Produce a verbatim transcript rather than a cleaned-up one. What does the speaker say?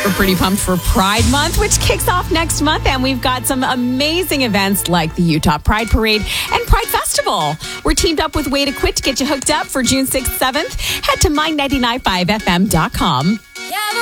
We're pretty pumped for Pride Month, which kicks off next month. And we've got some amazing events like the Utah Pride Parade and Pride Festival. We're teamed up with Way to Quit to get you hooked up for June sixth, seventh. Head to my ninety-nine point five F M dot com.